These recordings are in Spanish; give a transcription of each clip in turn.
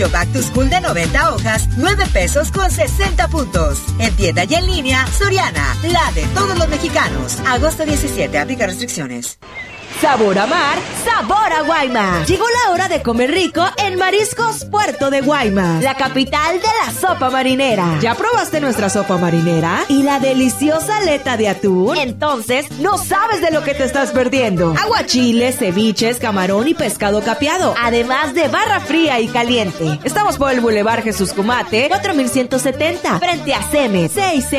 Back to School de 90 hojas, 9 pesos con 60 puntos. En tienda y en línea, Soriana, la de todos los mexicanos. Agosto 17, aplica restricciones. Sabor a mar, sabor a Guaymas. Llegó la hora de comer rico en Mariscos Puerto de Guaymas, la capital de la sopa marinera. ¿Ya probaste nuestra sopa marinera? ¿Y la deliciosa aleta de atún? Entonces, no sabes de lo que te estás perdiendo. Aguachiles, ceviches, camarón y pescado capeado, además de barra fría y caliente. Estamos por el Boulevard Jesús Cumate, 4170, frente a CEMES,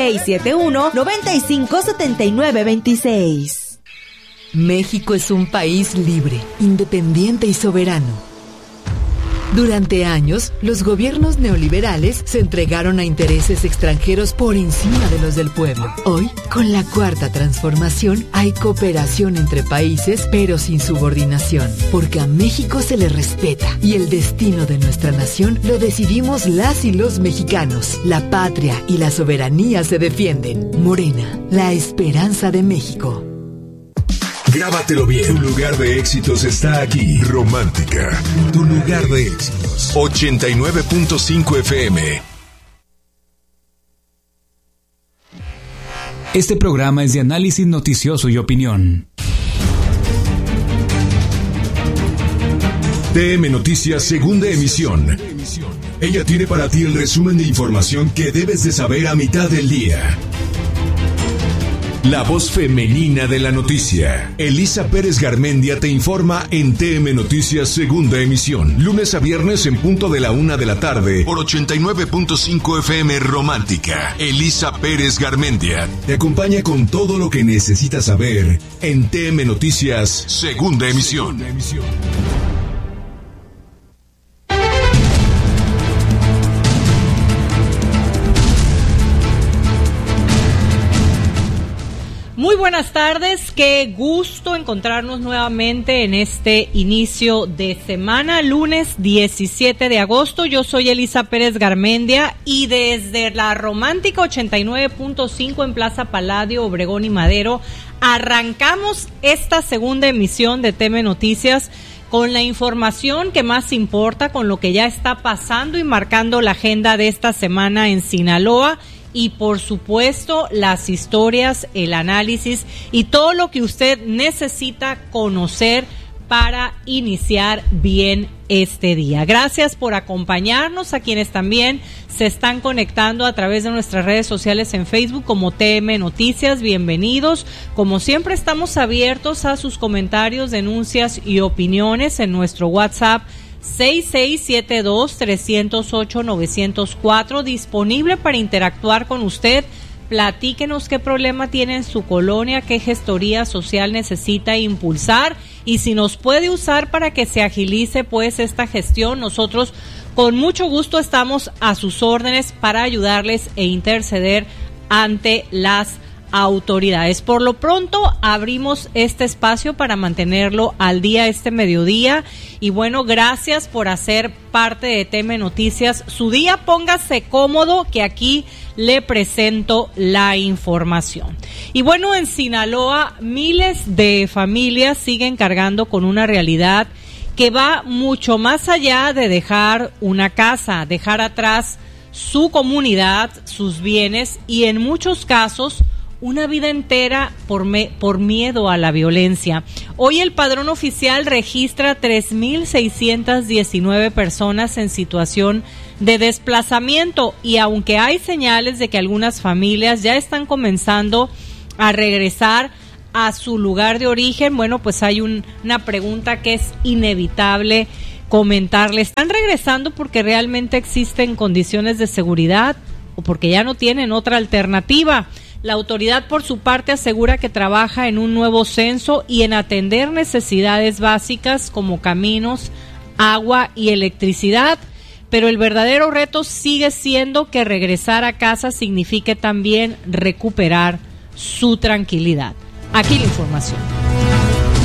6671-957926. México es un país libre, independiente y soberano. Durante años, los gobiernos neoliberales se entregaron a intereses extranjeros por encima de los del pueblo. Hoy, con la Cuarta Transformación, hay cooperación entre países, pero sin subordinación, porque a México se le respeta y el destino de nuestra nación lo decidimos las y los mexicanos. La patria y la soberanía se defienden. Morena, la esperanza de México. Grábatelo bien. Tu lugar de éxitos está aquí. Romántica. Tu lugar de éxitos. 89.5 FM. Este programa es de análisis noticioso y opinión. TM Noticias, segunda emisión. Ella tiene para ti el resumen de información que debes de saber a mitad del día. La voz femenina de la noticia. Elisa Pérez Garmendia te informa en TM Noticias, segunda emisión. Lunes a viernes en punto de la 1 de la tarde. Por 89.5 FM Romántica. Elisa Pérez Garmendia te acompaña con todo lo que necesitas saber en TM Noticias, segunda emisión. Muy buenas tardes, qué gusto encontrarnos nuevamente en este inicio de semana, lunes 17 de agosto. Yo soy Elisa Pérez Garmendia y desde la Romántica 89.5 en Plaza Paladio, Obregón y Madero, arrancamos esta segunda emisión de TM Noticias con la información que más importa, con lo que ya está pasando y marcando la agenda de esta semana en Sinaloa. Y por supuesto las historias, el análisis y todo lo que usted necesita conocer para iniciar bien este día. Gracias por acompañarnos, a quienes también se están conectando a través de nuestras redes sociales en Facebook como TM Noticias. Bienvenidos. Como siempre estamos abiertos a sus comentarios, denuncias y opiniones en nuestro WhatsApp 6672-308-904, disponible para interactuar con usted. Platíquenos qué problema tiene en su colonia, qué gestoría social necesita impulsar y si nos puede usar para que se agilice pues esta gestión. Nosotros con mucho gusto estamos a sus órdenes para ayudarles e interceder ante las autoridades. Por lo pronto abrimos este espacio para mantenerlo al día este mediodía y bueno, gracias por hacer parte de TM Noticias. Su día, póngase cómodo que aquí le presento la información. Y bueno, en Sinaloa miles de familias siguen cargando con una realidad que va mucho más allá de dejar una casa, dejar atrás su comunidad, sus bienes y en muchos casos una vida entera por miedo a la violencia. Hoy el padrón oficial registra 3,619 personas en situación de desplazamiento y aunque hay señales de que algunas familias ya están comenzando a regresar a su lugar de origen, bueno, pues hay una pregunta que es inevitable comentarles. ¿Están regresando porque realmente existen condiciones de seguridad o porque ya no tienen otra alternativa? La autoridad, por su parte, asegura que trabaja en un nuevo censo y en atender necesidades básicas como caminos, agua y electricidad, pero el verdadero reto sigue siendo que regresar a casa signifique también recuperar su tranquilidad. Aquí la información.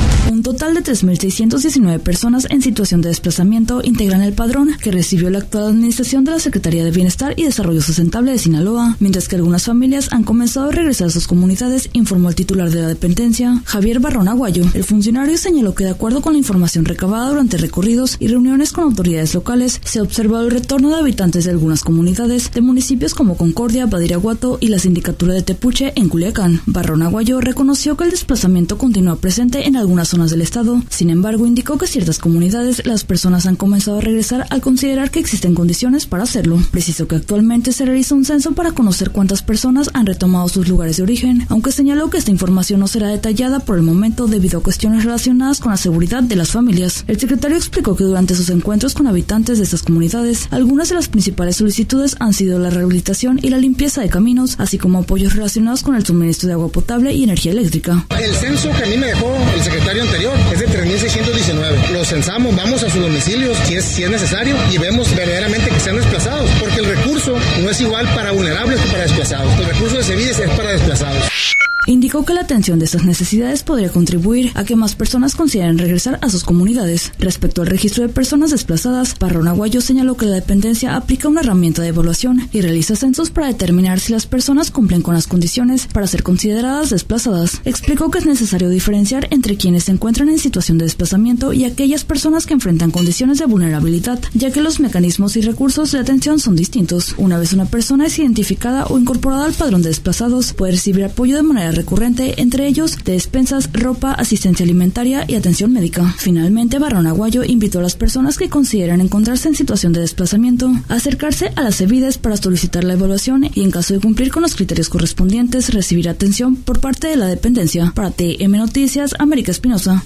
total de 3.619 personas en situación de desplazamiento integran el padrón que recibió la actual administración de la Secretaría de Bienestar y Desarrollo Sustentable de Sinaloa, mientras que algunas familias han comenzado a regresar a sus comunidades, informó el titular de la dependencia, Javier Barrón Aguayo. El funcionario señaló que de acuerdo con la información recabada durante recorridos y reuniones con autoridades locales, se ha observado el retorno de habitantes de algunas comunidades de municipios como Concordia, Badiraguato y la Sindicatura de Tepuche en Culiacán. Barrón Aguayo reconoció que el desplazamiento continúa presente en algunas zonas del estado. Sin embargo, indicó que ciertas comunidades las personas han comenzado a regresar al considerar que existen condiciones para hacerlo. Precisó que actualmente se realiza un censo para conocer cuántas personas han retomado sus lugares de origen, aunque señaló que esta información no será detallada por el momento debido a cuestiones relacionadas con la seguridad de las familias. El secretario explicó que durante sus encuentros con habitantes de estas comunidades, algunas de las principales solicitudes han sido la rehabilitación y la limpieza de caminos, así como apoyos relacionados con el suministro de agua potable y energía eléctrica. El censo que a mí me dejó el secretario anterior es de 3.619. Los censamos, vamos a sus domicilios si es necesario y vemos verdaderamente que sean desplazados, porque el recurso no es igual para vulnerables que para desplazados. El recurso de CEBIDES es para desplazados. Indicó que la atención de estas necesidades podría contribuir a que más personas consideren regresar a sus comunidades. Respecto al registro de personas desplazadas, Barrón Aguayo señaló que la dependencia aplica una herramienta de evaluación y realiza censos para determinar si las personas cumplen con las condiciones para ser consideradas desplazadas. Explicó que es necesario diferenciar entre quienes se encuentran en situación de desplazamiento y aquellas personas que enfrentan condiciones de vulnerabilidad, ya que los mecanismos y recursos de atención son distintos. Una vez una persona es identificada o incorporada al padrón de desplazados, puede recibir apoyo de manera recurrente, entre ellos de despensas, ropa, asistencia alimentaria y atención médica. Finalmente, Barrón Aguayo invitó a las personas que consideran encontrarse en situación de desplazamiento a acercarse a las CEBIDES para solicitar la evaluación y, en caso de cumplir con los criterios correspondientes, recibir atención por parte de la dependencia. Para TM Noticias, América Espinosa.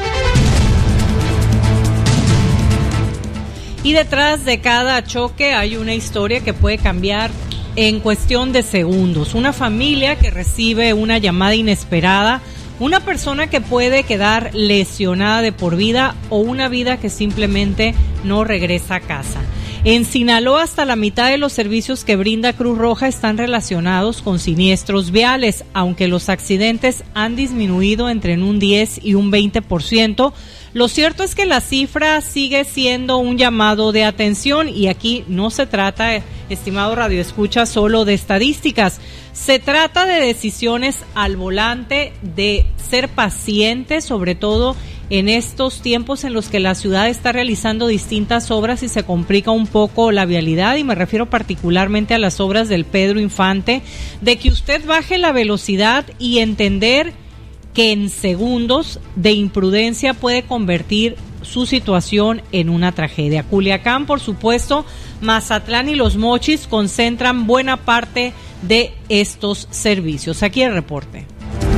Y detrás de cada choque hay una historia que puede cambiar en cuestión de segundos. Una familia que recibe una llamada inesperada, una persona que puede quedar lesionada de por vida o una vida que simplemente no regresa a casa. En Sinaloa, hasta la mitad de los servicios que brinda Cruz Roja están relacionados con siniestros viales, aunque los accidentes han disminuido entre un 10 y un 20%. Lo cierto es que la cifra sigue siendo un llamado de atención y aquí no se trata, estimado radioescucha, solo de estadísticas. Se trata de decisiones al volante, de ser paciente, sobre todo en estos tiempos en los que la ciudad está realizando distintas obras y se complica un poco la vialidad, y me refiero particularmente a las obras del Pedro Infante, de que usted baje la velocidad y entender que en segundos de imprudencia puede convertir su situación en una tragedia. Culiacán, por supuesto, Mazatlán y Los Mochis concentran buena parte de estos servicios. Aquí el reporte.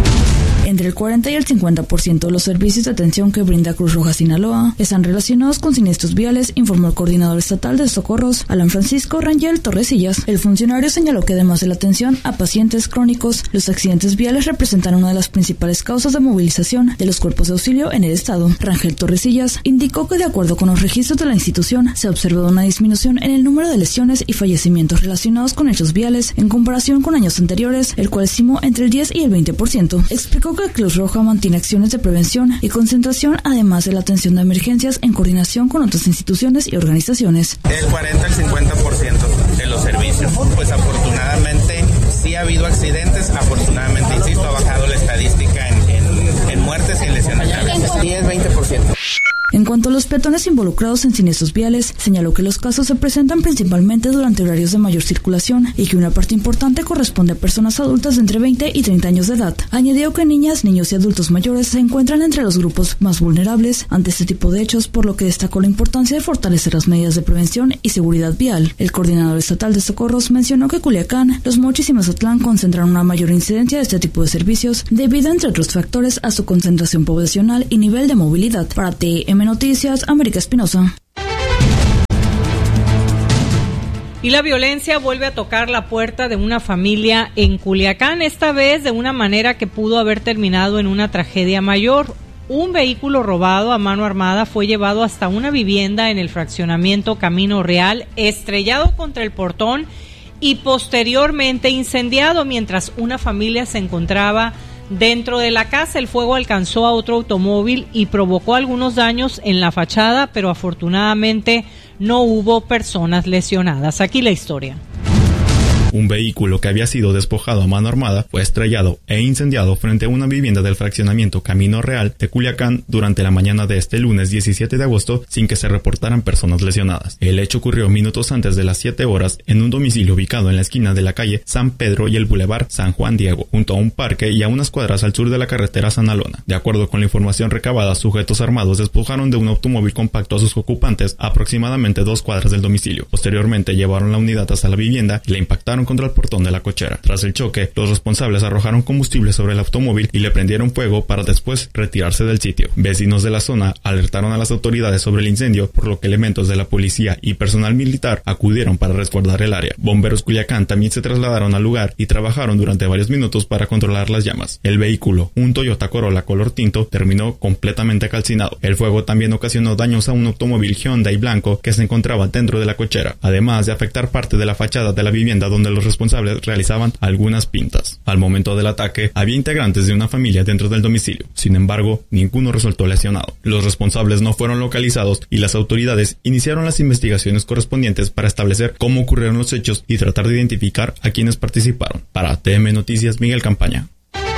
Entre el 40 y el 50% de los servicios de atención que brinda Cruz Roja Sinaloa están relacionados con siniestros viales, informó el coordinador estatal de socorros, Alan Francisco Rangel Torresillas. El funcionario señaló que además de la atención a pacientes crónicos, los accidentes viales representan una de las principales causas de movilización de los cuerpos de auxilio en el estado. Rangel Torresillas indicó que de acuerdo con los registros de la institución, se ha observado una disminución en el número de lesiones y fallecimientos relacionados con hechos viales en comparación con años anteriores, el cual estimó entre el 10 y el 20%. Explicó que Cruz Roja mantiene acciones de prevención y concentración, además de la atención de emergencias en coordinación con otras instituciones y organizaciones. El 40 al 50% de los servicios, pues afortunadamente sí ha habido accidentes, afortunadamente, insisto, ha bajado la estadística en muertes y en lesiones graves. 10-20%. En cuanto a los peatones involucrados en siniestros viales, señaló que los casos se presentan principalmente durante horarios de mayor circulación y que una parte importante corresponde a personas adultas de entre 20 y 30 años de edad. Añadió que niñas, niños y adultos mayores se encuentran entre los grupos más vulnerables ante este tipo de hechos, por lo que destacó la importancia de fortalecer las medidas de prevención y seguridad vial. El coordinador estatal de socorros mencionó que Culiacán, Los Mochis y Mazatlán concentran una mayor incidencia de este tipo de servicios debido, entre otros factores, a su concentración poblacional y nivel de movilidad. Para TM Noticias, América Espinosa. Y la violencia vuelve a tocar la puerta de una familia en Culiacán, esta vez de una manera que pudo haber terminado en una tragedia mayor. Un vehículo robado a mano armada fue llevado hasta una vivienda en el fraccionamiento Camino Real, estrellado contra el portón y posteriormente incendiado mientras una familia se encontraba Dentro de la casa el fuego alcanzó a otro automóvil y provocó algunos daños en la fachada, pero afortunadamente no hubo personas lesionadas. Aquí la historia. Un vehículo que había sido despojado a mano armada fue estrellado e incendiado frente a una vivienda del fraccionamiento Camino Real de Culiacán durante la mañana de este lunes 17 de agosto sin que se reportaran personas lesionadas. El hecho ocurrió minutos antes de las 7 horas en un domicilio ubicado en la esquina de la calle San Pedro y el Boulevard San Juan Diego, junto a un parque y a unas cuadras al sur de la carretera San Alona. De acuerdo con la información recabada, sujetos armados despojaron de un automóvil compacto a sus ocupantes a aproximadamente 2 cuadras del domicilio. Posteriormente llevaron la unidad hasta la vivienda y la impactaron contra el portón de la cochera. Tras el choque, los responsables arrojaron combustible sobre el automóvil y le prendieron fuego para después retirarse del sitio. Vecinos de la zona alertaron a las autoridades sobre el incendio, por lo que elementos de la policía y personal militar acudieron para resguardar el área. Bomberos Culiacán también se trasladaron al lugar y trabajaron durante varios minutos para controlar las llamas. El vehículo, un Toyota Corolla color tinto, terminó completamente calcinado. El fuego también ocasionó daños a un automóvil Hyundai blanco que se encontraba dentro de la cochera, además de afectar parte de la fachada de la vivienda donde los responsables realizaban algunas pintas. Al momento del ataque, había integrantes de una familia dentro del domicilio. Sin embargo, ninguno resultó lesionado. Los responsables no fueron localizados y las autoridades iniciaron las investigaciones correspondientes para establecer cómo ocurrieron los hechos y tratar de identificar a quienes participaron. Para TM Noticias, Miguel Campaña.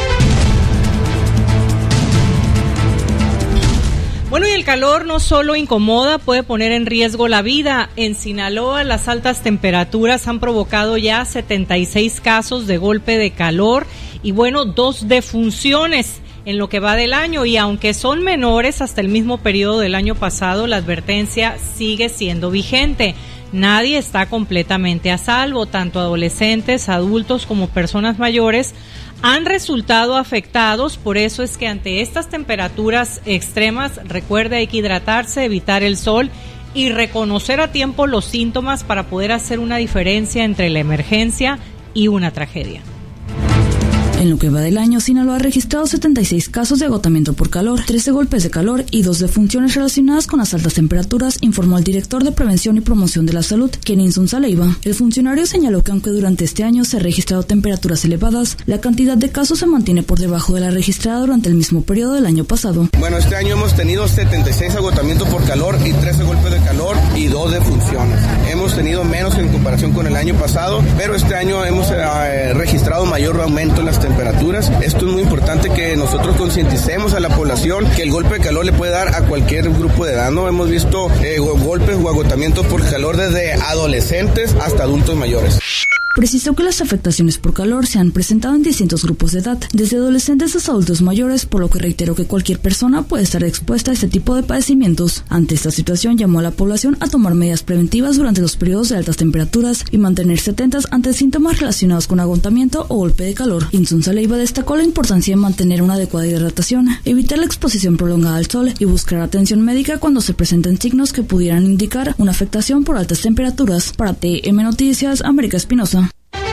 Bueno, y el calor no solo incomoda, puede poner en riesgo la vida. En Sinaloa, las altas temperaturas han provocado ya 76 casos de golpe de calor y 2 defunciones en lo que va del año. Y aunque son menores hasta el mismo periodo del año pasado, la advertencia sigue siendo vigente. Nadie está completamente a salvo, tanto adolescentes, adultos como personas mayores han resultado afectados. Por eso es que ante estas temperaturas extremas, recuerde, hay que hidratarse, evitar el sol y reconocer a tiempo los síntomas para poder hacer una diferencia entre la emergencia y una tragedia. En lo que va del año, Sinaloa ha registrado 76 casos de agotamiento por calor, 13 golpes de calor y 2 defunciones relacionadas con las altas temperaturas, informó el director de Prevención y Promoción de la Salud, Kenison Saleiva. El funcionario señaló que aunque durante este año se han registrado temperaturas elevadas, la cantidad de casos se mantiene por debajo de la registrada durante el mismo periodo del año pasado. Bueno, este año hemos tenido 76 agotamientos por calor y 13 golpes de calor y 2 defunciones. Hemos tenido menos en comparación con el año pasado, pero este año hemos registrado mayor aumento en las temperaturas. Esto es muy importante que nosotros concienticemos a la población que el golpe de calor le puede dar a cualquier grupo de edad, ¿no? Hemos visto golpes o agotamientos por calor desde adolescentes hasta adultos mayores. Precisó que las afectaciones por calor se han presentado en distintos grupos de edad, desde adolescentes hasta adultos mayores, por lo que reiteró que cualquier persona puede estar expuesta a este tipo de padecimientos. Ante esta situación, llamó a la población a tomar medidas preventivas durante los periodos de altas temperaturas y mantenerse atentas ante síntomas relacionados con agotamiento o golpe de calor. Insun Saleiva destacó la importancia de mantener una adecuada hidratación, evitar la exposición prolongada al sol y buscar atención médica cuando se presenten signos que pudieran indicar una afectación por altas temperaturas. Para TM Noticias, América Espinosa.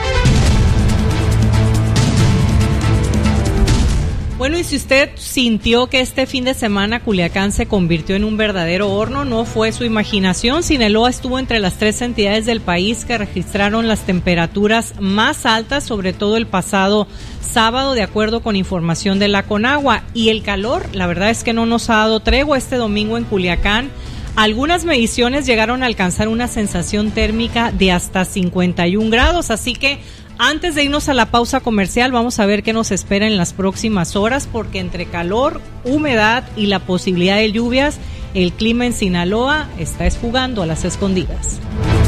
Bueno, y si usted sintió que este fin de semana Culiacán se convirtió en un verdadero horno, no fue su imaginación. Sinaloa estuvo entre las 3 entidades del país que registraron las temperaturas más altas, sobre todo el pasado sábado, de acuerdo con información de la Conagua. Y el calor, la verdad es que no nos ha dado tregua. Este domingo en Culiacán, algunas mediciones llegaron a alcanzar una sensación térmica de hasta 51 grados, así que antes de irnos a la pausa comercial, vamos a ver qué nos espera en las próximas horas, porque entre calor, humedad y la posibilidad de lluvias, el clima en Sinaloa está jugando a las escondidas.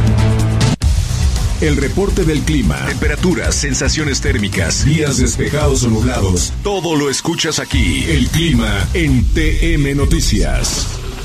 El reporte del clima, temperaturas, sensaciones térmicas, días despejados o nublados, todo lo escuchas aquí. El clima en TM Noticias.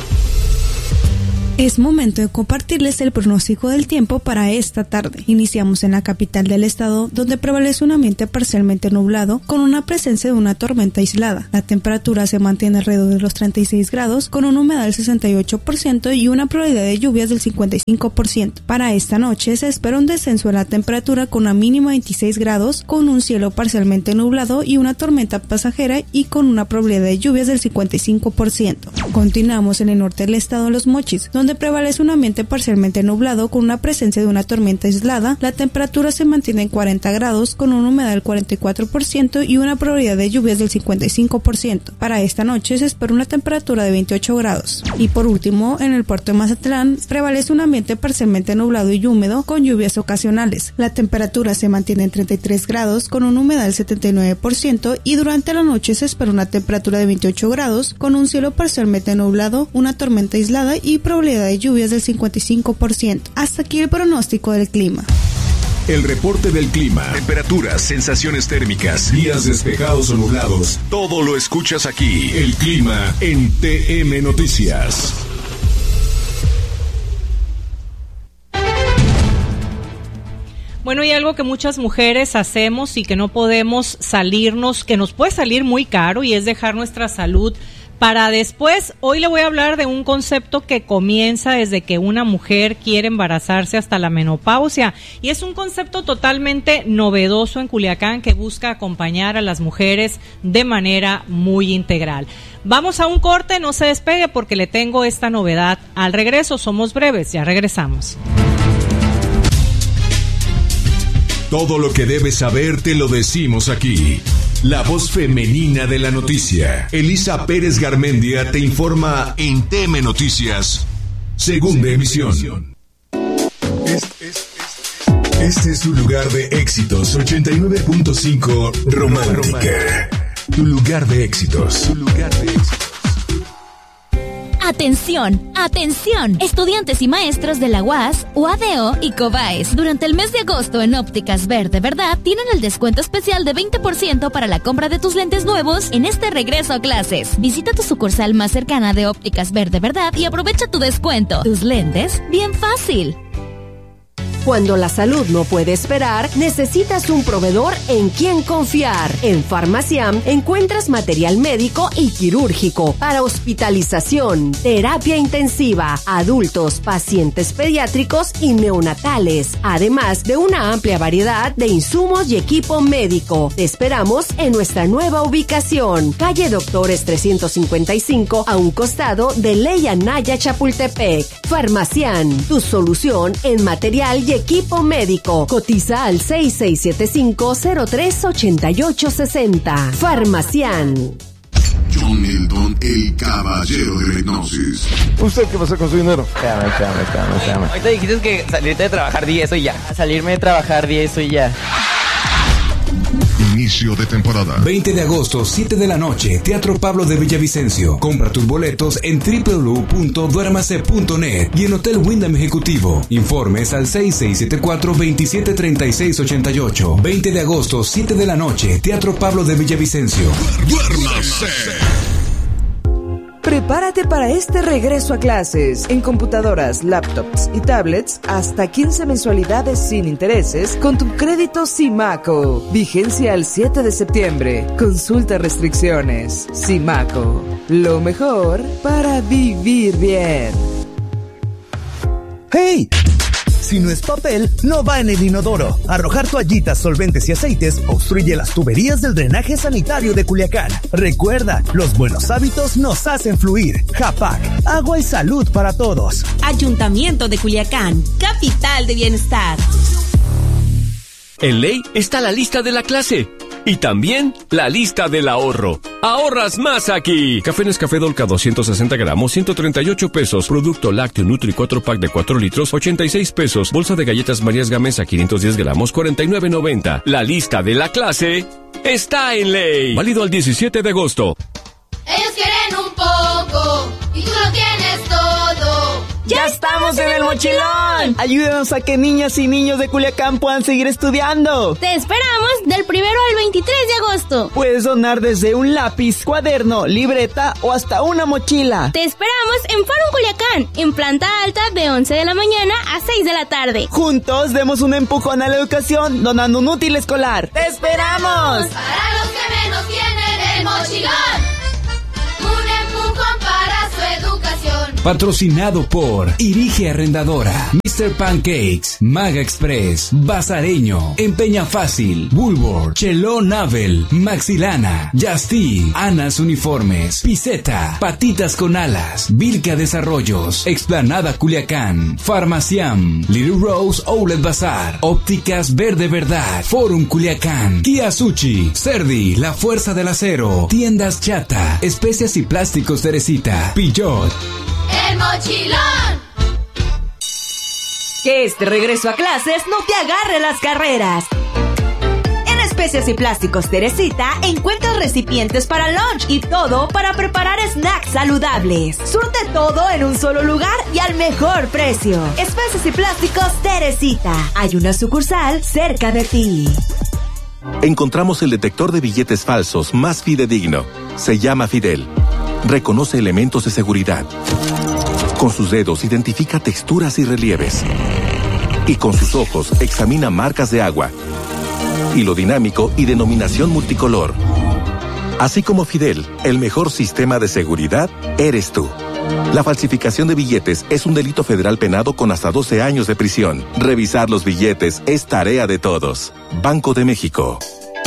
Es momento de compartirles el pronóstico del tiempo para esta tarde. Iniciamos en la capital del estado, donde prevalece un ambiente parcialmente nublado con una presencia de una tormenta aislada. La temperatura se mantiene alrededor de los 36 grados con una humedad del 68% y una probabilidad de lluvias del 55%. Para esta noche se espera un descenso de la temperatura con una mínima de 26 grados, con un cielo parcialmente nublado y una tormenta pasajera y con una probabilidad de lluvias del 55%. Continuamos en el norte del estado, en Los Mochis, donde donde prevalece un ambiente parcialmente nublado con una presencia de una tormenta aislada. La temperatura se mantiene en 40 grados con una humedad del 44% y una probabilidad de lluvias del 55%. Para esta noche se espera una temperatura de 28 grados. Y por último, en el puerto de Mazatlán prevalece un ambiente parcialmente nublado y húmedo con lluvias ocasionales. La temperatura se mantiene en 33 grados con una humedad del 79% y durante la noche se espera una temperatura de 28 grados con un cielo parcialmente nublado, una tormenta aislada y probabilidad de lluvias del 55%. Hasta aquí el pronóstico del clima. El reporte del clima, temperaturas, sensaciones térmicas, días despejados o nublados, todo lo escuchas aquí. El clima en TM Noticias. Bueno, hay algo que muchas mujeres hacemos y que no podemos salirnos, que nos puede salir muy caro, y es dejar nuestra salud para después. Hoy le voy a hablar de un concepto que comienza desde que una mujer quiere embarazarse hasta la menopausia, y es un concepto totalmente novedoso en Culiacán que busca acompañar a las mujeres de manera muy integral. Vamos a un corte, no se despegue porque le tengo esta novedad al regreso. Somos breves, ya regresamos. Todo lo que debes saber te lo decimos aquí. La voz femenina de la noticia. Elisa Pérez Garmendia te informa en TM Noticias, segunda emisión. Este es tu lugar de éxitos, 89.5 Romántica. Tu lugar de éxitos. Tu lugar de éxitos. ¡Atención! ¡Atención! Estudiantes y maestros de la UAS, UADO y COBAES. Durante el mes de agosto en Ópticas Verde Verdad tienen el descuento especial de 20% para la compra de tus lentes nuevos en este regreso a clases. Visita tu sucursal más cercana de Ópticas Verde Verdad y aprovecha tu descuento. Tus lentes, bien fácil. Cuando la salud no puede esperar, necesitas un proveedor en quien confiar. En Farmaciam encuentras material médico y quirúrgico para hospitalización, terapia intensiva, adultos, pacientes pediátricos y neonatales, además de una amplia variedad de insumos y equipo médico. Te esperamos en nuestra nueva ubicación, calle Doctores 355, a un costado de Ley Anaya Chapultepec. Farmaciam, tu solución en material y equipo médico. Cotiza al 6675-038860. Farmaciam. John Milton, el caballero de la hipnosis. ¿Usted qué pasa con su dinero? Espérame. Ahorita dijiste que salirte de trabajar 10 y ya. Salirme de trabajar 10 y ya. Inicio de temporada. 20 de agosto, 7 de la noche, Teatro Pablo de Villavicencio. Compra tus boletos en www.duermase.net y en Hotel Wyndham Ejecutivo. Informes al 6674-273688. 20 de agosto, 7 de la noche, Teatro Pablo de Villavicencio. ¡Duérmase! Prepárate para este regreso a clases. En computadoras, laptops y tablets, hasta 15 mensualidades sin intereses con tu crédito Simaco. Vigencia al 7 de septiembre. Consulta restricciones. Simaco. Lo mejor para vivir bien. ¡Hey! Si no es papel, no va en el inodoro. Arrojar toallitas, solventes y aceites obstruye las tuberías del drenaje sanitario de Culiacán. Recuerda, los buenos hábitos nos hacen fluir. Japac, agua y salud para todos. Ayuntamiento de Culiacán, capital de bienestar. En ley está la lista de la clase y también la lista del ahorro. ¡Ahorras más aquí! Café Nescafé Dolca 260 gramos, 138 pesos. Producto lácteo Nutri 4-pack de 4 litros, 86 pesos. Bolsa de galletas Marías Gamesa 510 gramos, 49.90. La lista de la clase está en ley. Válido al 17 de agosto. Ellos quieren un poco y tú lo tienes todo. ¡Ya estamos en el mochilón! Ayúdanos a que niñas y niños de Culiacán puedan seguir estudiando. Te esperamos del 1 al 23 de agosto. Puedes donar desde un lápiz, cuaderno, libreta o hasta una mochila. Te esperamos en Faro Culiacán, en planta alta de 11 de la mañana a 6 de la tarde. Juntos demos un empujón a la educación donando un útil escolar. ¡Te esperamos! Para los que menos tienen el mochilón, un empujón para su educación. Patrocinado por Irige Arrendadora, Mr. Pancakes, Maga Express, Bazareño, Empeña Fácil, Bulbor, Chelón Navel, Maxilana, Justy, Anas Uniformes, Piseta, Patitas con Alas, Vilca Desarrollos, Explanada Culiacán, Farmaciam, Little Rose Outlet Bazar, Ópticas Verde Verdad, Forum Culiacán, Kia Sushi, Cerdi, La Fuerza del Acero, Tiendas Chata, Especias y Plásticos Teresita, Pillot. ¡El Mochilón! Que este regreso a clases no te agarre las carreras. En Especias y Plásticos Teresita encuentras recipientes para lunch y todo para preparar snacks saludables. Surte todo en un solo lugar y al mejor precio. Especias y Plásticos Teresita. Hay una sucursal cerca de ti. Encontramos el detector de billetes falsos más fidedigno. Se llama Fidel. Reconoce elementos de seguridad. Con sus dedos identifica texturas y relieves. Y con sus ojos examina marcas de agua. Hilo dinámico y denominación multicolor. Así como Fidel, el mejor sistema de seguridad eres tú. La falsificación de billetes es un delito federal penado con hasta 12 años de prisión. Revisar los billetes es tarea de todos. Banco de México.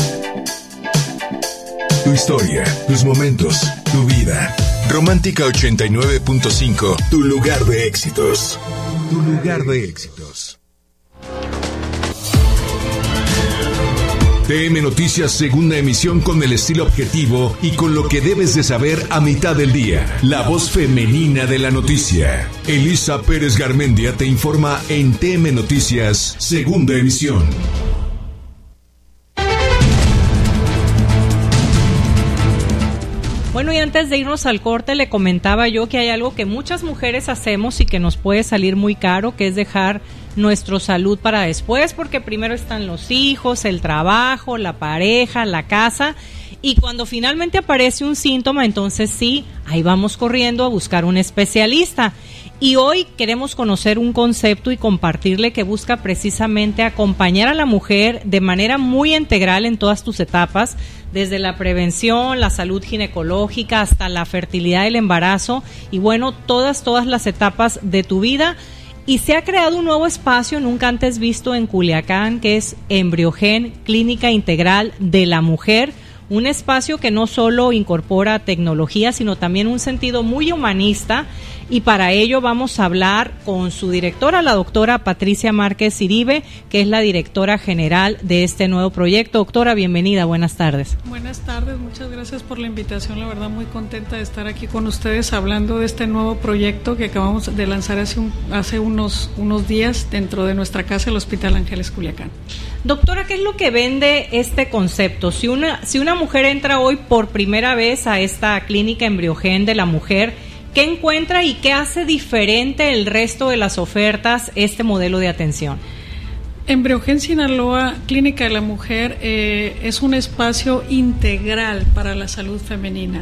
Tu historia, tus momentos, tu vida. Romántica 89.5, tu lugar de éxitos. Tu lugar de éxitos. TM Noticias, segunda emisión, con el estilo objetivo y con lo que debes de saber a mitad del día. La voz femenina de la noticia. Elisa Pérez Garmendia te informa en TM Noticias, segunda emisión. Bueno, y antes de irnos al corte, le comentaba yo que hay algo que muchas mujeres hacemos y que nos puede salir muy caro, que es dejar nuestra salud para después, porque primero están los hijos, el trabajo, la pareja, la casa, y cuando finalmente aparece un síntoma, entonces sí, ahí vamos corriendo a buscar un especialista. Y hoy queremos conocer un concepto y compartirle que busca precisamente acompañar a la mujer de manera muy integral en todas tus etapas, desde la prevención, la salud ginecológica, hasta la fertilidad del embarazo, y bueno, todas las etapas de tu vida. Y se ha creado un nuevo espacio nunca antes visto en Culiacán, que es Embriogen, Clínica Integral de la Mujer. Un espacio que no solo incorpora tecnología, sino también un sentido muy humanista, y para ello vamos a hablar con su directora, la doctora Patricia Márquez Iribe, que es la directora general de este nuevo proyecto. Doctora, bienvenida, buenas tardes. Buenas tardes, muchas gracias por la invitación, la verdad muy contenta de estar aquí con ustedes hablando de este nuevo proyecto que acabamos de lanzar hace unos días dentro de nuestra casa, el Hospital Ángeles Culiacán. Doctora, ¿qué es lo que vende este concepto? Si una mujer entra hoy por primera vez a esta clínica Embriogen de la mujer, ¿qué encuentra y qué hace diferente el resto de las ofertas este modelo de atención? Embriogen Sinaloa, Clínica de la Mujer, es un espacio integral para la salud femenina,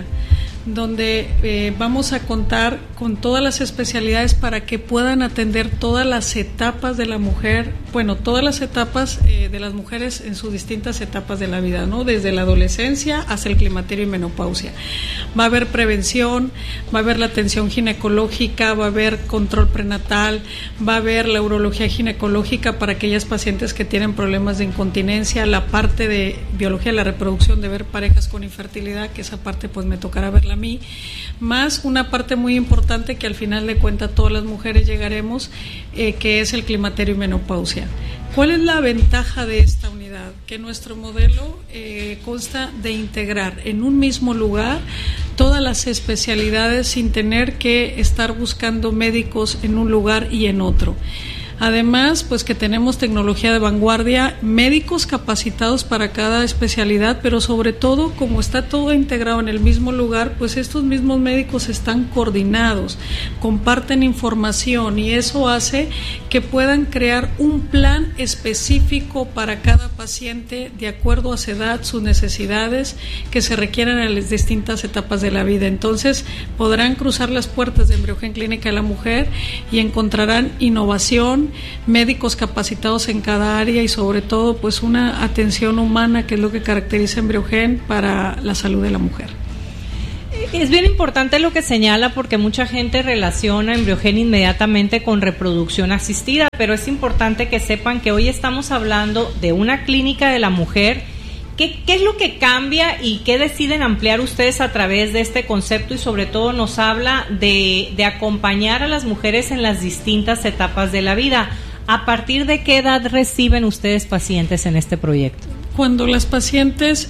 donde vamos a contar con todas las especialidades para que puedan atender todas las etapas de la mujer, bueno, todas las etapas de las mujeres en sus distintas etapas de la vida, ¿no? Desde la adolescencia hasta el climaterio y menopausia. Va a haber prevención, va a haber la atención ginecológica, va a haber control prenatal, va a haber la urología ginecológica para aquellas pacientes que tienen problemas de incontinencia, la parte de biología de la reproducción, de ver parejas con infertilidad, que esa parte pues me tocará verla a mí, más una parte muy importante que al final de cuentas todas las mujeres llegaremos, que es el climaterio y menopausia. ¿Cuál es la ventaja de esta unidad? Que nuestro modelo consta de integrar en un mismo lugar todas las especialidades sin tener que estar buscando médicos en un lugar y en otro. Además, pues que tenemos tecnología de vanguardia, médicos capacitados para cada especialidad, pero sobre todo, como está todo integrado en el mismo lugar, pues estos mismos médicos están coordinados, comparten información y eso hace que puedan crear un plan específico para cada paciente de acuerdo a su edad, sus necesidades que se requieren en las distintas etapas de la vida. Entonces, podrán cruzar las puertas de Embriogen Clínica de la Mujer y encontrarán innovación, médicos capacitados en cada área y sobre todo pues una atención humana, que es lo que caracteriza Embriogen para la salud de la mujer. Es bien importante lo que señala porque mucha gente relaciona Embriogén inmediatamente con reproducción asistida, pero es importante que sepan que hoy estamos hablando de una clínica de la mujer. ¿Qué es lo que cambia y qué deciden ampliar ustedes a través de este concepto? Y sobre todo nos habla de acompañar a las mujeres en las distintas etapas de la vida. ¿A partir de qué edad reciben ustedes pacientes en este proyecto? Cuando las pacientes,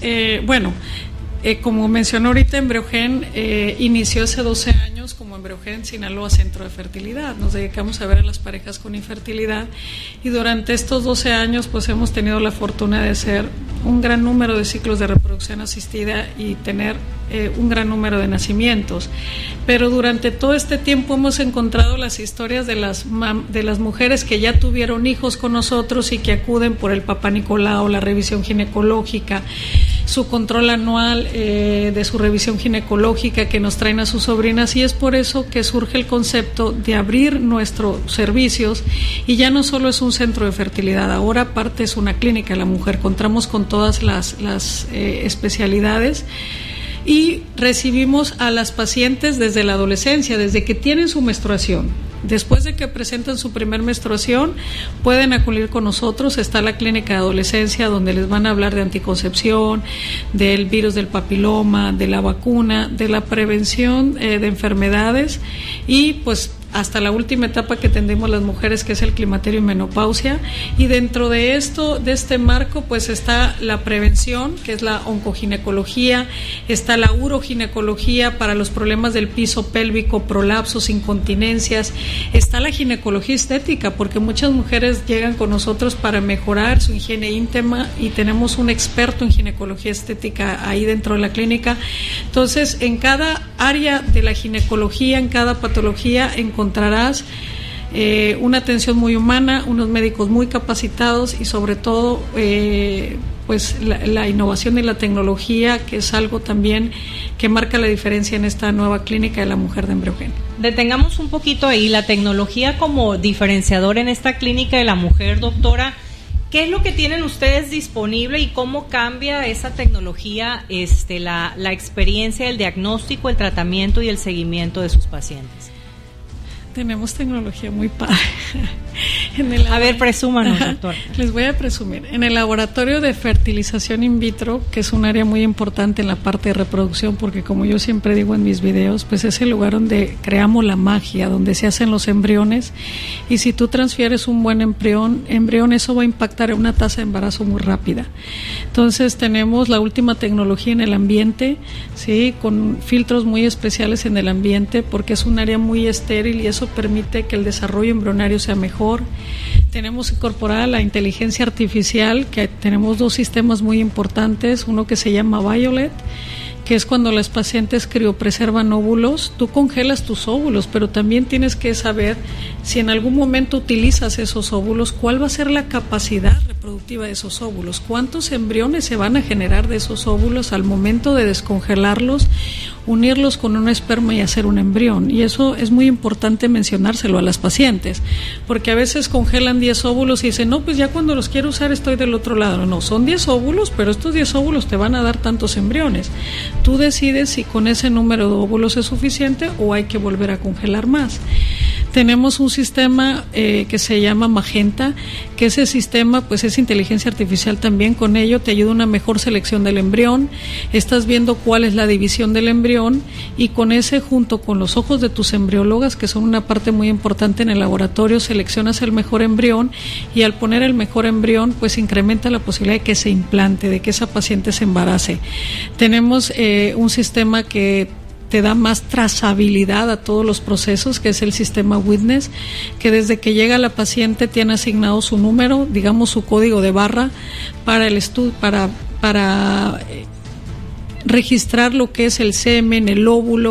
como mencionó ahorita, Embriogén inició hace 12 años como Embriogén Sinaloa Centro de Fertilidad. Nos dedicamos a ver a las parejas con infertilidad y durante estos 12 años pues hemos tenido la fortuna de hacer un gran número de ciclos de reproducción asistida y tener un gran número de nacimientos. Pero durante todo este tiempo hemos encontrado las historias de las mujeres que ya tuvieron hijos con nosotros y que acuden por el Papá Nicolau, la revisión ginecológica, su control anual de su revisión ginecológica, que nos traen a sus sobrinas, y es por eso que surge el concepto de abrir nuestros servicios y ya no solo es un centro de fertilidad, ahora aparte es una clínica de la mujer, contamos con todas las especialidades y recibimos a las pacientes desde la adolescencia, desde que tienen su menstruación. Después de que presentan su primer menstruación, pueden acudir con nosotros. Está la clínica de adolescencia donde les van a hablar de anticoncepción, del virus del papiloma, de la vacuna, de la prevención de enfermedades y pues hasta la última etapa que tendemos las mujeres, que es el climaterio y menopausia. Y dentro de esto, de este marco, pues está la prevención, que es la oncoginecología, está la uroginecología para los problemas del piso pélvico, prolapsos, incontinencias, está la ginecología estética, porque muchas mujeres llegan con nosotros para mejorar su higiene íntima y tenemos un experto en ginecología estética ahí dentro de la clínica. Entonces, en cada área de la ginecología, en cada patología, encontrarás una atención muy humana, unos médicos muy capacitados y sobre todo pues la innovación y la tecnología, que es algo también que marca la diferencia en esta nueva clínica de la mujer de Embriogén. Detengamos un poquito ahí la tecnología como diferenciador en esta clínica de la mujer, doctora. ¿Qué es lo que tienen ustedes disponible y cómo cambia esa tecnología la experiencia, el diagnóstico, el tratamiento y el seguimiento de sus pacientes? Tenemos tecnología muy padre. A ver, presúmanos, doctor. Les voy a presumir. En el laboratorio de fertilización in vitro, que es un área muy importante en la parte de reproducción, porque como yo siempre digo en mis videos, pues es el lugar donde creamos la magia, donde se hacen los embriones, y si tú transfieres un buen embrión, eso va a impactar en una tasa de embarazo muy rápida. Entonces tenemos la última tecnología en el ambiente, ¿sí? Con filtros muy especiales en el ambiente, porque es un área muy estéril y eso permite que el desarrollo embrionario sea mejor. Tenemos incorporada la inteligencia artificial, que tenemos dos sistemas muy importantes, uno que se llama Violet, que es cuando las pacientes criopreservan óvulos. Tú congelas tus óvulos, pero también tienes que saber si en algún momento utilizas esos óvulos, cuál va a ser la capacidad reproductiva de esos óvulos, cuántos embriones se van a generar de esos óvulos al momento de descongelarlos, unirlos con un esperma y hacer un embrión. Y eso es muy importante mencionárselo a las pacientes, porque a veces congelan 10 óvulos y dicen, no, pues ya cuando los quiero usar estoy del otro lado. No, son 10 óvulos, pero estos 10 óvulos te van a dar tantos embriones. Tú decides si con ese número de óvulos es suficiente o hay que volver a congelar más. Tenemos un sistema que se llama Magenta, que ese sistema pues es inteligencia artificial también. Con ello te ayuda a una mejor selección del embrión, estás viendo cuál es la división del embrión y con ese, junto con los ojos de tus embriólogas, que son una parte muy importante en el laboratorio, seleccionas el mejor embrión y al poner el mejor embrión pues incrementa la posibilidad de que se implante, de que esa paciente se embarace. Tenemos un sistema que te da más trazabilidad a todos los procesos, que es el sistema Witness, que desde que llega la paciente tiene asignado su número, digamos su código de barra para el estudio, para registrar lo que es el semen, el óvulo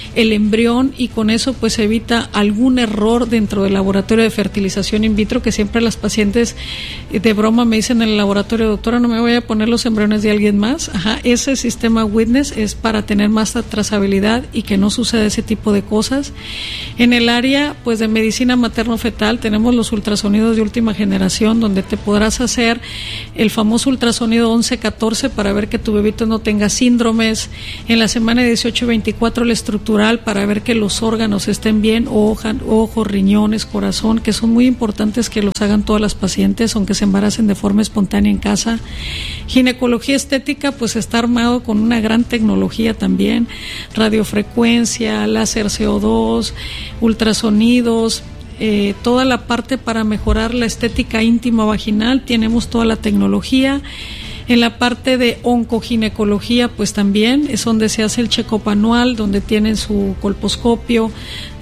el embrión, y con eso pues se evita algún error dentro del laboratorio de fertilización in vitro, que siempre las pacientes de broma me dicen en el laboratorio: doctora, no me voy a poner los embriones de alguien más. Ese sistema Witness es para tener más trazabilidad y que no suceda ese tipo de cosas. En el área pues de medicina materno-fetal tenemos los ultrasonidos de última generación, donde te podrás hacer el famoso ultrasonido 11-14 para ver que tu bebito no tenga síndromes. En la semana 18-24 el estructural para ver que los órganos estén bien, ojos, riñones, corazón, que son muy importantes que los hagan todas las pacientes, aunque se embaracen de forma espontánea en casa. Ginecología estética pues está armado con una gran tecnología también, radiofrecuencia, láser CO2, ultrasonidos, toda la parte para mejorar la estética íntima vaginal, tenemos toda la tecnología. En la parte de oncoginecología pues también es donde se hace el check-up anual, donde tienen su colposcopio,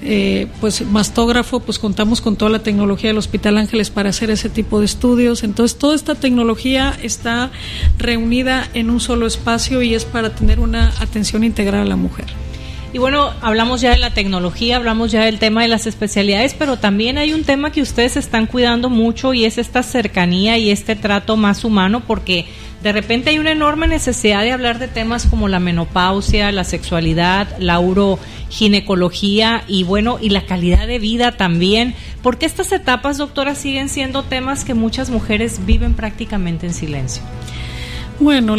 pues mastógrafo, pues contamos con toda la tecnología del Hospital Ángeles para hacer ese tipo de estudios. Entonces toda esta tecnología está reunida en un solo espacio y es para tener una atención integral a la mujer. Y bueno, hablamos ya de la tecnología, hablamos ya del tema de las especialidades, pero también hay un tema que ustedes están cuidando mucho, y es esta cercanía y este trato más humano, porque de repente hay una enorme necesidad de hablar de temas como la menopausia, la sexualidad, la uroginecología y bueno, y la calidad de vida también. ¿Por qué estas etapas, doctora, siguen siendo temas que muchas mujeres viven prácticamente en silencio? Bueno,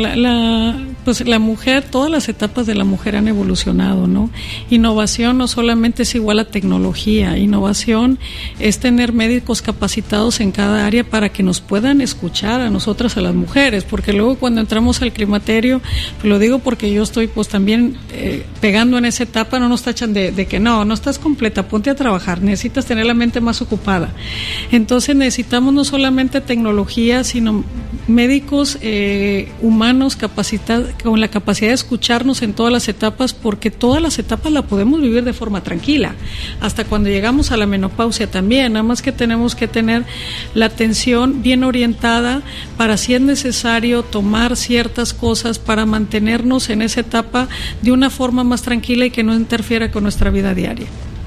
pues la mujer, todas las etapas de la mujer han evolucionado, ¿no? Innovación no solamente es igual a tecnología, innovación es tener médicos capacitados en cada área para que nos puedan escuchar a nosotras, a las mujeres, porque luego cuando entramos al climaterio, pues lo digo porque yo estoy pues también pegando en esa etapa, no nos tachan de que no estás completa, ponte a trabajar, necesitas tener la mente más ocupada. Entonces necesitamos no solamente tecnología, sino médicos humanos capacitados, con la capacidad de escucharnos en todas las etapas, porque todas las etapas la podemos vivir de forma tranquila, hasta cuando llegamos a la menopausia también, nada más que tenemos que tener la atención bien orientada para, si es necesario, tomar ciertas cosas para mantenernos en esa etapa de una forma más tranquila y que no interfiera con nuestra vida diaria.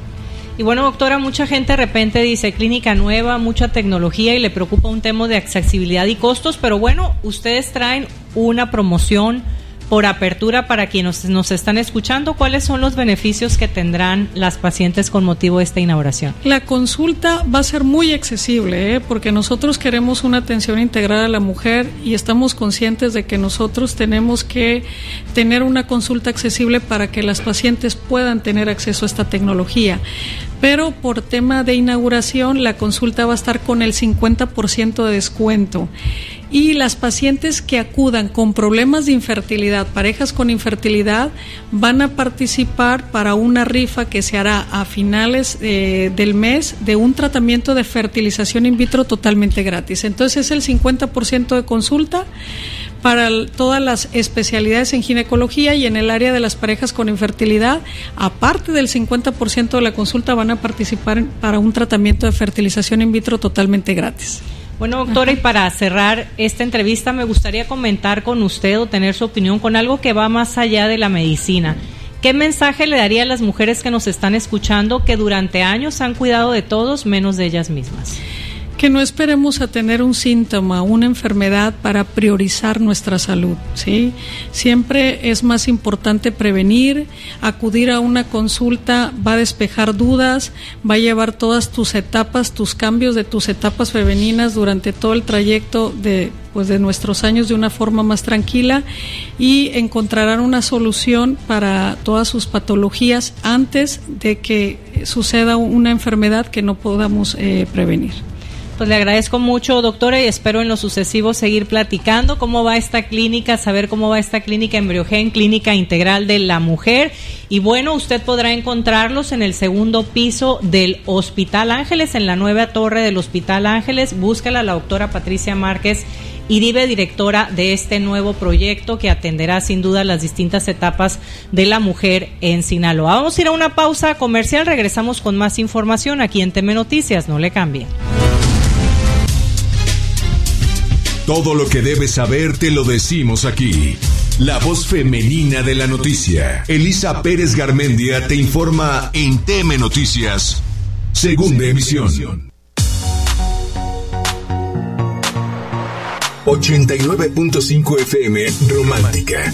Y bueno, doctora, mucha gente de repente dice clínica nueva, mucha tecnología y le preocupa un tema de accesibilidad y costos, pero bueno, ustedes traen una promoción por apertura para quienes nos están escuchando. ¿Cuáles son los beneficios que tendrán las pacientes con motivo de esta inauguración? La consulta va a ser muy accesible, porque nosotros queremos una atención integral a la mujer y estamos conscientes de que nosotros tenemos que tener una consulta accesible para que las pacientes puedan tener acceso a esta tecnología. Pero por tema de inauguración, la consulta va a estar con el 50% de descuento. Y las pacientes que acudan con problemas de infertilidad, parejas con infertilidad, van a participar para una rifa que se hará a finales del mes de un tratamiento de fertilización in vitro totalmente gratis. Entonces es el 50% de consulta para todas las especialidades en ginecología, y en el área de las parejas con infertilidad, aparte del 50% de la consulta, van a participar para un tratamiento de fertilización in vitro totalmente gratis. Bueno, doctora, y para cerrar esta entrevista me gustaría comentar con usted o tener su opinión con algo que va más allá de la medicina. ¿Qué mensaje le daría a las mujeres que nos están escuchando que durante años han cuidado de todos menos de ellas mismas? Que no esperemos a tener un síntoma, una enfermedad para priorizar nuestra salud, ¿sí? Siempre es más importante prevenir, acudir a una consulta va a despejar dudas, va a llevar todas tus etapas, tus cambios de tus etapas femeninas durante todo el trayecto de nuestros años de una forma más tranquila, y encontrarán una solución para todas sus patologías antes de que suceda una enfermedad que no podamos prevenir. Pues le agradezco mucho, doctora, y espero en lo sucesivo seguir platicando cómo va esta clínica, saber cómo va esta clínica Embriogen, Clínica Integral de la Mujer. Y bueno, usted podrá encontrarlos en el segundo piso del Hospital Ángeles, en la nueva torre del Hospital Ángeles. Búscala, la doctora Patricia Márquez Iribe, directora de este nuevo proyecto que atenderá sin duda las distintas etapas de la mujer en Sinaloa. Vamos a ir a una pausa comercial, regresamos con más información aquí en TM Noticias, no le cambie. Todo lo que debes saber te lo decimos aquí. La voz femenina de la noticia. Elisa Pérez Garmendia te informa en TM Noticias, segunda emisión. 89.5 FM Romántica,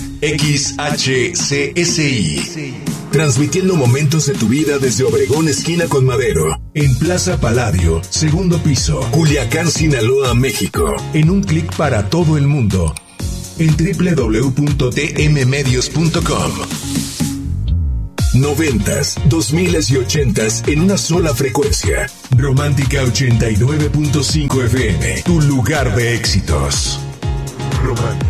XHCSI. Transmitiendo momentos de tu vida desde Obregón, esquina con Madero, en Plaza Palladio, segundo piso, Culiacán, Sinaloa, México. En un clic para todo el mundo. En www.tmmedios.com. 90s, 2000s y 80s en una sola frecuencia. Romántica 89.5 FM, tu lugar de éxitos. Romántica.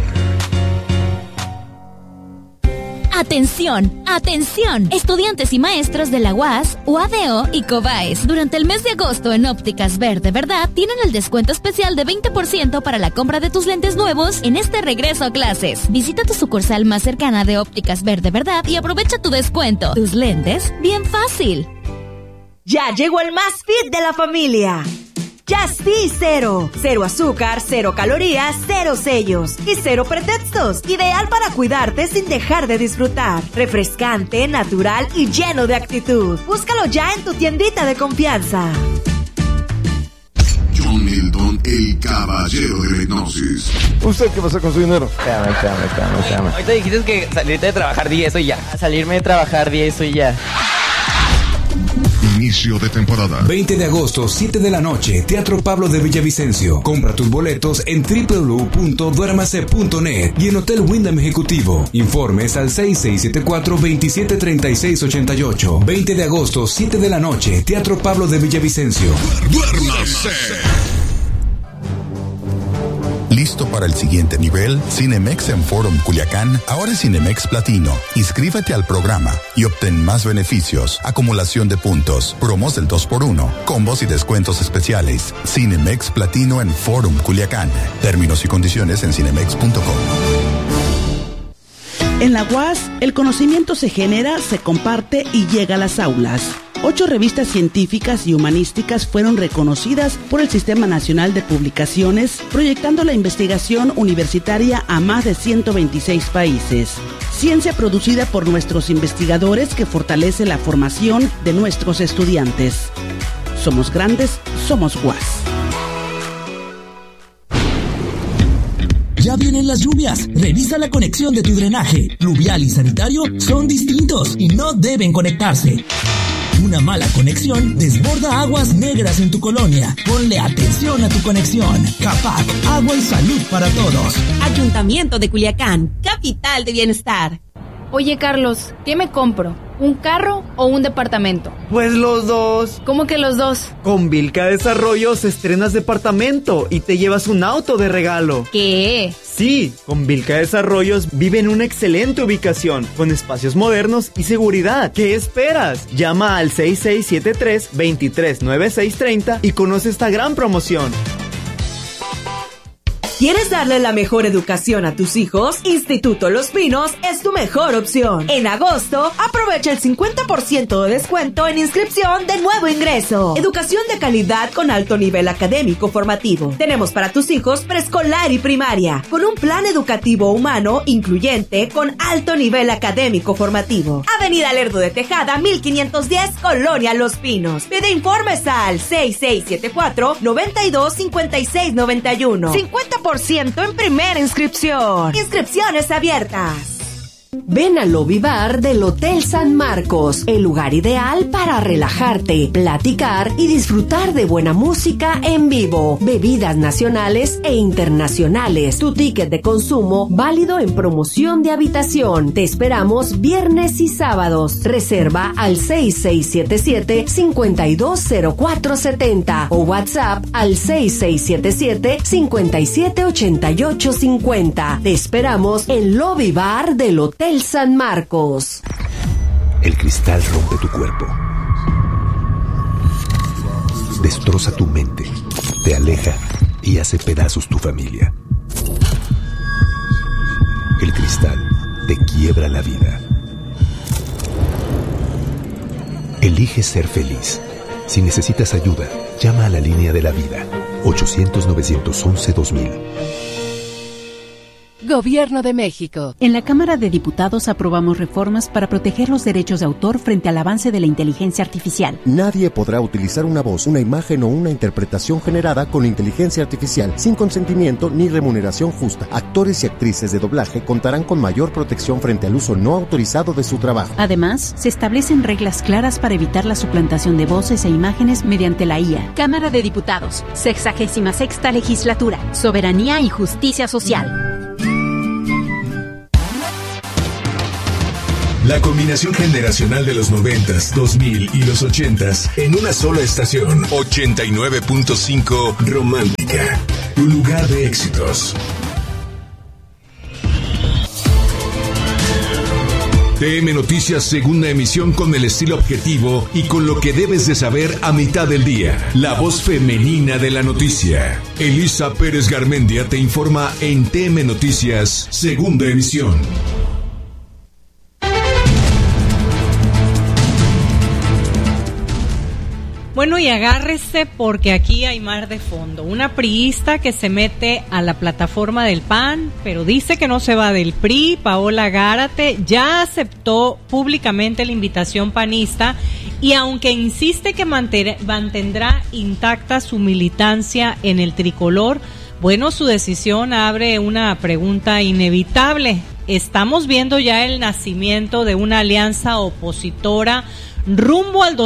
Atención, atención, estudiantes y maestros de la UAS, UADO y COBAES. Durante el mes de agosto en Ópticas Verde Verdad tienen el descuento especial de 20% para la compra de tus lentes nuevos en este regreso a clases. Visita tu sucursal más cercana de Ópticas Verde Verdad y aprovecha tu descuento. Tus lentes, bien fácil. Ya llegó el más fit de la familia. Just Cero. Cero azúcar, cero calorías, cero sellos y cero pretextos. Ideal para cuidarte sin dejar de disfrutar. Refrescante, natural y lleno de actitud. Búscalo ya en tu tiendita de confianza. John Milton, el caballero de la hipnosis. ¿Usted qué pasa con su dinero? Espérame. Ahorita dijiste que salirte de trabajar 10 y ya. Salirme de trabajar 10 y ya. Inicio de temporada. 20 de agosto, 7 de la noche, Teatro Pablo de Villavicencio. Compra tus boletos en www.duermase.net y en Hotel Wyndham Ejecutivo. Informes al 6674-273688. 20 de agosto, 7 de la noche, Teatro Pablo de Villavicencio. ¡Duérmase! ¿Listo para el siguiente nivel? Cinemex en Forum Culiacán, ahora es Cinemex Platino. Inscríbete al programa y obtén más beneficios, acumulación de puntos, promos del 2x1, combos y descuentos especiales. Cinemex Platino en Forum Culiacán. Términos y condiciones en cinemex.com. En la UAS, el conocimiento se genera, se comparte y llega a las aulas. 8 revistas científicas y humanísticas fueron reconocidas por el Sistema Nacional de Publicaciones, proyectando la investigación universitaria a más de 126 países. Ciencia producida por nuestros investigadores que fortalece la formación de nuestros estudiantes. Somos grandes, somos UAS. Ya vienen las lluvias. Revisa la conexión de tu drenaje. Pluvial y sanitario son distintos y no deben conectarse. Una mala conexión desborda aguas negras en tu colonia. Ponle atención a tu conexión. CAPAC, agua y salud para todos. Ayuntamiento de Culiacán, capital de bienestar. Oye, Carlos, ¿qué me compro? ¿Un carro o un departamento? Pues los dos. ¿Cómo que los dos? Con Vilca Desarrollos estrenas departamento y te llevas un auto de regalo. ¿Qué? Sí, con Vilca Desarrollos vive en una excelente ubicación, con espacios modernos y seguridad. ¿Qué esperas? Llama al 6673-239630 y conoce esta gran promoción. ¿Quieres darle la mejor educación a tus hijos? Instituto Los Pinos es tu mejor opción. En agosto, aprovecha el 50% de descuento en inscripción de nuevo ingreso. Educación de calidad con alto nivel académico formativo. Tenemos para tus hijos preescolar y primaria, con un plan educativo humano incluyente con alto nivel académico formativo. Avenida Lerdo de Tejada, 1510, Colonia Los Pinos. Pide informes al 6674-925691. 50% en primera inscripción. Inscripciones abiertas. Ven al Lobby Bar del Hotel San Marcos, el lugar ideal para relajarte, platicar y disfrutar de buena música en vivo, bebidas nacionales e internacionales. Tu ticket de consumo válido en promoción de habitación. Te esperamos viernes y sábados. Reserva al 6677-520470 o WhatsApp al 6677-578850. Te esperamos en Lobby Bar del Hotel San Marcos. El cristal rompe tu cuerpo, destroza tu mente, te aleja y hace pedazos tu familia. El cristal te quiebra la vida. Elige ser feliz. Si necesitas ayuda, llama a la línea de la vida, 800-911-2000. Gobierno de México. En la Cámara de Diputados aprobamos reformas para proteger los derechos de autor frente al avance de la inteligencia artificial. Nadie podrá utilizar una voz, una imagen o una interpretación generada con inteligencia artificial sin consentimiento ni remuneración justa. Actores y actrices de doblaje contarán con mayor protección frente al uso no autorizado de su trabajo. Además, se establecen reglas claras para evitar la suplantación de voces e imágenes mediante la IA. Cámara de Diputados, 66ª Legislatura, Soberanía y Justicia Social. La combinación generacional de los 90s, 2000 y los 80s en una sola estación. 89.5 Romántica, tu lugar de éxitos. TM Noticias, segunda emisión, con el estilo objetivo y con lo que debes de saber a mitad del día. La voz femenina de la noticia. Elisa Pérez Garmendia te informa en TM Noticias, segunda emisión. Bueno, y agárrese porque aquí hay mar de fondo. Una priista que se mete a la plataforma del PAN, pero dice que no se va del PRI. Paola Gárate ya aceptó públicamente la invitación panista y aunque insiste que mantendrá intacta su militancia en el tricolor, bueno, su decisión abre una pregunta inevitable. ¿Estamos viendo ya el nacimiento de una alianza opositora rumbo al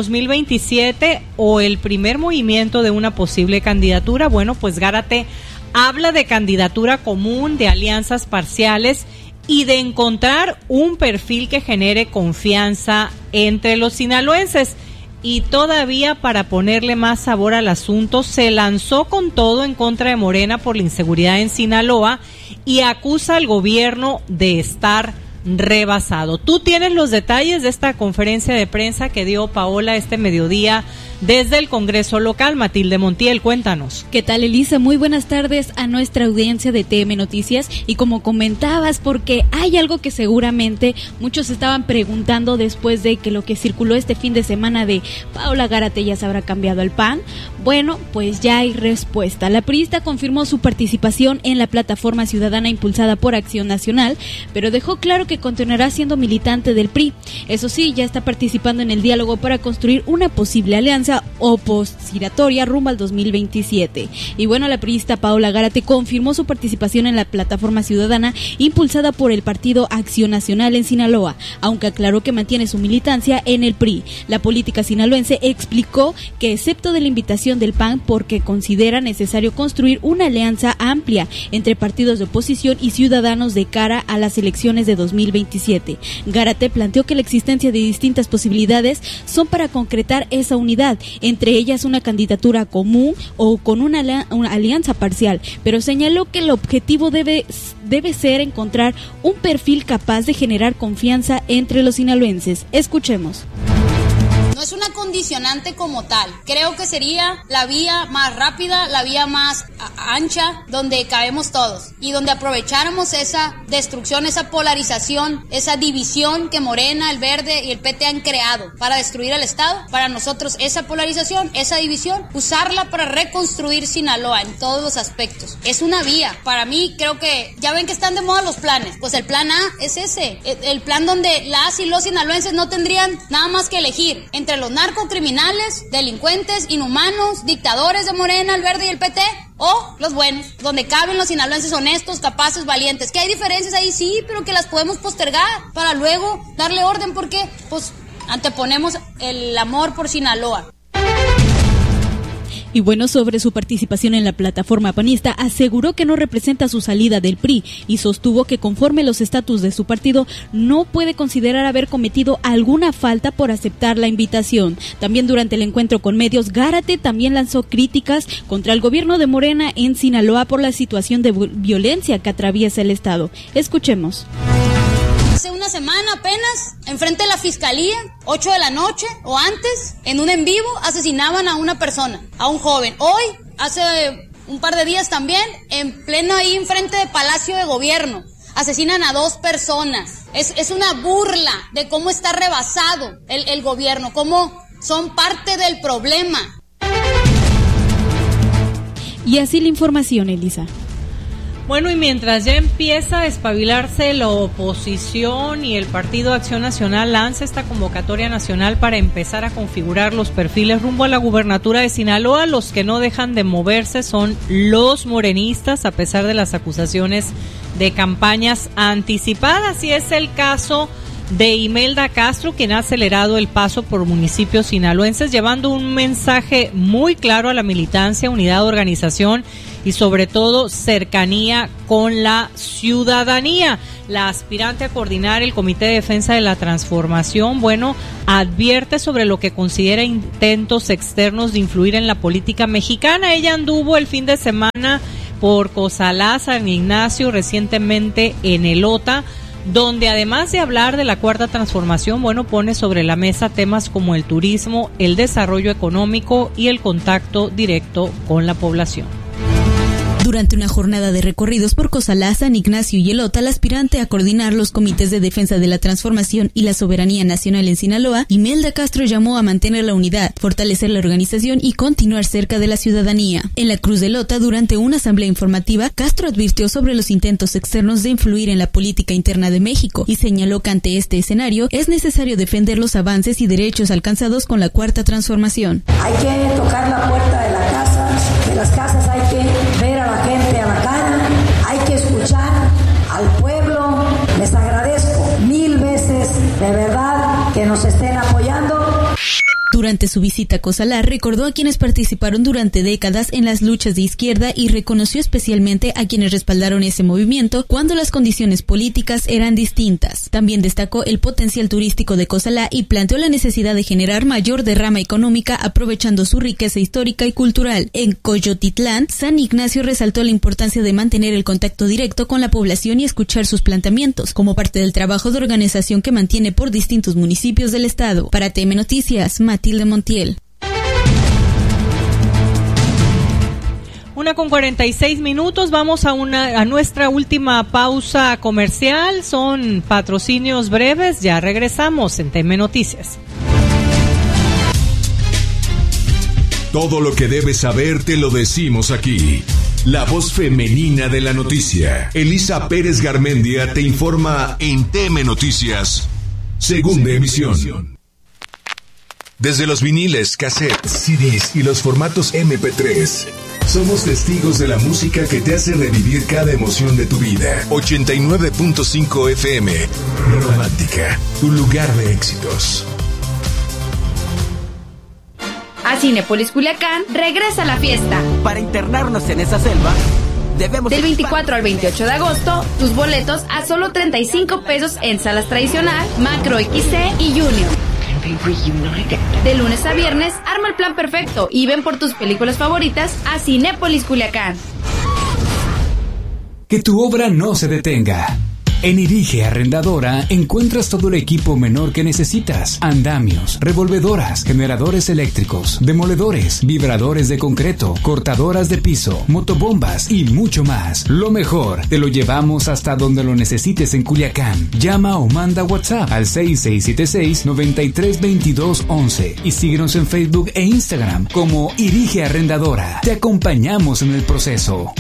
2027 o el primer movimiento de una posible candidatura? Bueno, pues Gárate habla de candidatura común, de alianzas parciales y de encontrar un perfil que genere confianza entre los sinaloenses. Y todavía, para ponerle más sabor al asunto, se lanzó con todo en contra de Morena por la inseguridad en Sinaloa y acusa al gobierno de estar rebasado. Tú tienes los detalles de esta conferencia de prensa que dio Paola este mediodía desde el Congreso local. Matilde Montiel, cuéntanos. ¿Qué tal, Elisa? Muy buenas tardes a nuestra audiencia de TM Noticias. Y como comentabas, porque hay algo que seguramente muchos estaban preguntando después de que lo que circuló este fin de semana de Paola Gárate ya se habrá cambiado al PAN. Bueno, pues ya hay respuesta. La priista confirmó su participación en la plataforma ciudadana impulsada por Acción Nacional, pero dejó claro que continuará siendo militante del PRI. Eso sí, ya está participando en el diálogo para construir una posible alianza opositoria rumbo al 2027. Y bueno, la priista Paola Gárate confirmó su participación en la plataforma ciudadana impulsada por el partido Acción Nacional en Sinaloa, aunque aclaró que mantiene su militancia en el PRI. La política sinaloense explicó que excepto de la invitación del PAN porque considera necesario construir una alianza amplia entre partidos de oposición y ciudadanos de cara a las elecciones de 2027. Gárate planteó que la existencia de distintas posibilidades son para concretar esa unidad, entre ellas una candidatura común o con una alianza parcial, pero señaló que el objetivo debe ser encontrar un perfil capaz de generar confianza entre los sinaloenses. Escuchemos. No es una condicionante como tal. Creo que sería la vía más rápida, la vía más ancha, donde cabemos todos y donde aprovecháramos esa destrucción, esa polarización, esa división que Morena, el Verde y el PT han creado para destruir el Estado. Para nosotros esa polarización, esa división, usarla para reconstruir Sinaloa en todos los aspectos. Es una vía. Para mí, creo que ya ven que están de moda los planes. Pues el plan A es ese. El plan donde las y los sinaloenses no tendrían nada más que elegir entre los narcocriminales, delincuentes, inhumanos, dictadores de Morena, el Verde y el PT, o los buenos, donde caben los sinaloenses honestos, capaces, valientes. Que hay diferencias ahí, sí, pero que las podemos postergar para luego darle orden porque, pues, anteponemos el amor por Sinaloa. Y bueno, sobre su participación en la plataforma panista, aseguró que no representa su salida del PRI y sostuvo que conforme los estatus de su partido no puede considerar haber cometido alguna falta por aceptar la invitación. También durante el encuentro con medios, Gárate también lanzó críticas contra el gobierno de Morena en Sinaloa por la situación de violencia que atraviesa el estado. Escuchemos. Hace una semana apenas, enfrente de la fiscalía, 8 de la noche o antes, en un en vivo, asesinaban a una persona, a un joven. Hoy, hace un par de días también, en pleno ahí enfrente del Palacio de Gobierno, asesinan a 2 personas. Es una burla de cómo está rebasado el gobierno, cómo son parte del problema. Y así la información, Elisa. Bueno, y mientras ya empieza a despabilarse la oposición y el Partido Acción Nacional lanza esta convocatoria nacional para empezar a configurar los perfiles rumbo a la gubernatura de Sinaloa, los que no dejan de moverse son los morenistas, a pesar de las acusaciones de campañas anticipadas, y es el caso de Imelda Castro, quien ha acelerado el paso por municipios sinaloenses, llevando un mensaje muy claro a la militancia, unidad de organización y sobre todo cercanía con la ciudadanía. La aspirante a coordinar el Comité de Defensa de la Transformación, advierte sobre lo que considera intentos externos de influir en la política mexicana. Ella anduvo el fin de semana por Cozalá, San Ignacio, recientemente en Elota, donde además de hablar de la Cuarta Transformación, pone sobre la mesa temas como el turismo, el desarrollo económico y el contacto directo con la población. Durante una jornada de recorridos por Cozalá, San Ignacio y Elota, la aspirante a coordinar los comités de defensa de la transformación y la soberanía nacional en Sinaloa, Imelda Castro llamó a mantener la unidad, fortalecer la organización y continuar cerca de la ciudadanía. En la Cruz de Elota, durante una asamblea informativa, Castro advirtió sobre los intentos externos de influir en la política interna de México y señaló que ante este escenario es necesario defender los avances y derechos alcanzados con la Cuarta Transformación. Hay que tocar la puerta de las casas hay que ver a la gente a la cara, hay que escuchar al pueblo. Les agradezco 1000 veces, de verdad, que nos estén apoyando. Durante su visita a Cozalá, recordó a quienes participaron durante décadas en las luchas de izquierda y reconoció especialmente a quienes respaldaron ese movimiento cuando las condiciones políticas eran distintas. También destacó el potencial turístico de Cozalá y planteó la necesidad de generar mayor derrama económica aprovechando su riqueza histórica y cultural. En Coyotitlán, San Ignacio resaltó la importancia de mantener el contacto directo con la población y escuchar sus planteamientos, como parte del trabajo de organización que mantiene por distintos municipios del estado. Para TM Noticias, Matilde Montiel. 1:46, vamos a nuestra última pausa comercial, son patrocinios breves, ya regresamos en TM Noticias. Todo lo que debes saber te lo decimos aquí. La voz femenina de la noticia, Elisa Pérez Garmendia, te informa en TM Noticias, segunda emisión. Desde los viniles, cassettes, CDs y los formatos MP3, somos testigos de la música que te hace revivir cada emoción de tu vida. 89.5 FM, Romántica, tu lugar de éxitos. A Cinépolis Culiacán regresa la fiesta. Para internarnos en esa selva, debemos... Del 24 al 28 de agosto, tus boletos a solo 35 pesos en salas tradicional, Macro XC y Junior. De lunes a viernes, arma el plan perfecto y ven por tus películas favoritas a Cinépolis Culiacán. Que tu obra no se detenga. En Irige Arrendadora encuentras todo el equipo menor que necesitas. Andamios, revolvedoras, generadores eléctricos, demoledores, vibradores de concreto, cortadoras de piso, motobombas y mucho más. Lo mejor, te lo llevamos hasta donde lo necesites en Culiacán. Llama o manda WhatsApp al 6676-932211 y síguenos en Facebook e Instagram como Irige Arrendadora. Te acompañamos en el proceso.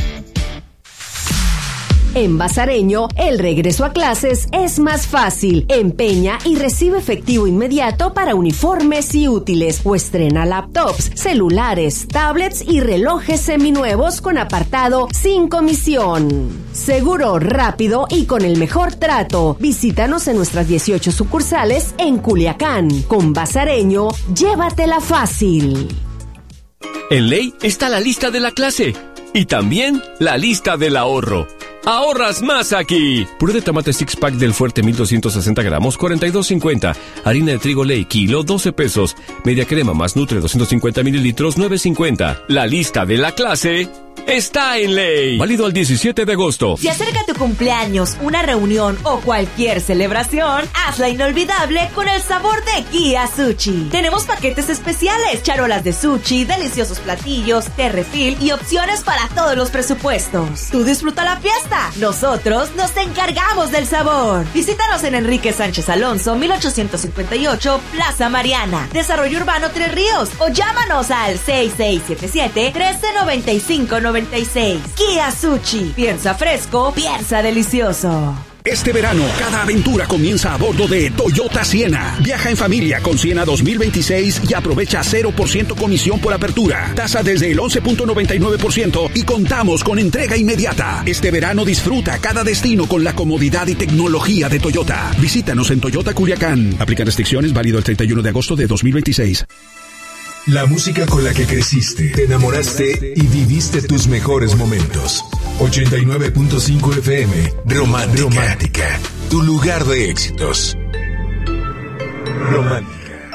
En Bazareño, el regreso a clases es más fácil. Empeña y recibe efectivo inmediato para uniformes y útiles o estrena laptops, celulares, tablets y relojes seminuevos con apartado sin comisión. Seguro, rápido y con el mejor trato. Visítanos en nuestras 18 sucursales en Culiacán. Con Bazareño, llévatela fácil. En Ley está la lista de la clase y también la lista del ahorro. ¡Ahorras más aquí! Puré de tomate six pack del Fuerte 1260 gramos, 42.50. Harina de trigo Ley, kilo, 12 pesos. Media crema más Nutre, 250 mililitros, 9.50. La lista de la clase está en Ley. Válido al 17 de agosto. Si acerca tu cumpleaños, una reunión o cualquier celebración, hazla inolvidable con el sabor de Guía Sushi. Tenemos paquetes especiales, charolas de sushi, deliciosos platillos, té refill y opciones para todos los presupuestos. Tú disfruta la fiesta. Nosotros nos encargamos del sabor. Visítanos en Enrique Sánchez Alonso, 1858, Plaza Mariana, Desarrollo Urbano Tres Ríos, o llámanos al 6677-1395-95. $1,996. Kia Sushi. Piensa fresco, piensa delicioso. Este verano, cada aventura comienza a bordo de Toyota Siena. Viaja en familia con Siena 2026 y aprovecha 0% comisión por apertura. Tasa desde el 11.99% y contamos con entrega inmediata. Este verano disfruta cada destino con la comodidad y tecnología de Toyota. Visítanos en Toyota Culiacán. Aplican restricciones, válido el 31 de agosto de 2026. La música con la que creciste, te enamoraste y viviste tus mejores momentos. 89.5 FM, Romántica, tu lugar de éxitos. Romántica.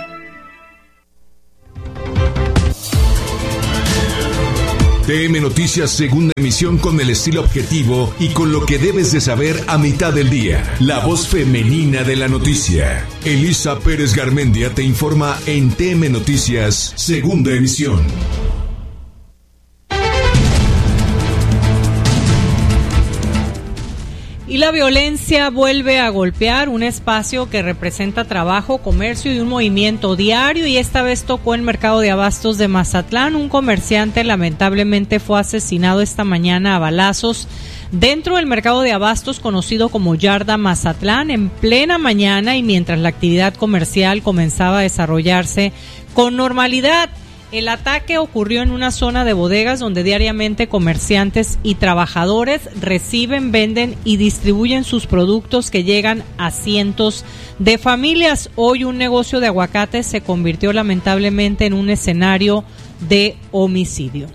TM Noticias, segunda emisión, con el estilo objetivo y con lo que debes de saber a mitad del día. La voz femenina de la noticia. Elisa Pérez Garmendia te informa en TM Noticias, segunda emisión. Y la violencia vuelve a golpear un espacio que representa trabajo, comercio y un movimiento diario, y esta vez tocó el mercado de abastos de Mazatlán. Un comerciante lamentablemente fue asesinado esta mañana a balazos dentro del mercado de abastos conocido como Yarda Mazatlán en plena mañana y mientras la actividad comercial comenzaba a desarrollarse con normalidad. El ataque ocurrió en una zona de bodegas donde diariamente comerciantes y trabajadores reciben, venden y distribuyen sus productos que llegan a cientos de familias. Hoy un negocio de aguacates se convirtió lamentablemente en un escenario de homicidio.